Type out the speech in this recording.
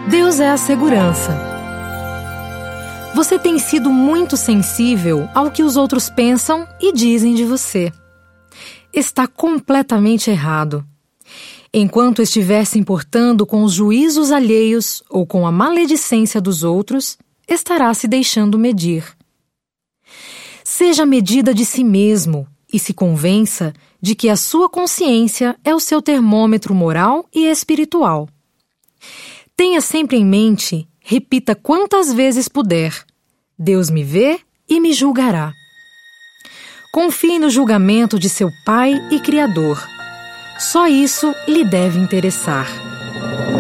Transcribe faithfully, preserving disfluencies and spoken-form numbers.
Deus é a segurança. Você tem sido muito sensível ao que os outros pensam e dizem de você. Está completamente errado. Enquanto estiver se importando com os juízos alheios ou com a maledicência dos outros, estará se deixando medir. Seja a medida de si mesmo e se convença de que a sua consciência é o seu termômetro moral e espiritual. Tenha sempre em mente, repita quantas vezes puder: Deus me vê e me julgará. Confie no julgamento de seu Pai e Criador. Só isso lhe deve interessar.